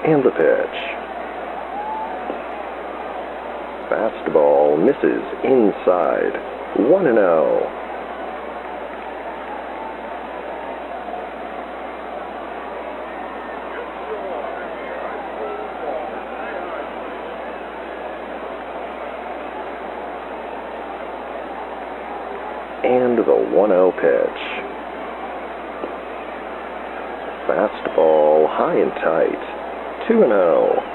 And the pitch. Fastball misses inside. 1-0. And the 1-0 pitch. Fastball high and tight. 2-0.